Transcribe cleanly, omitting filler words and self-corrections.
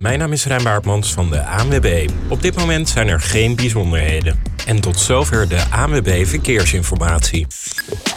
Mijn naam is Rijn Baartmans van de ANWB. Op dit moment zijn er geen bijzonderheden. En tot zover de ANWB Verkeersinformatie.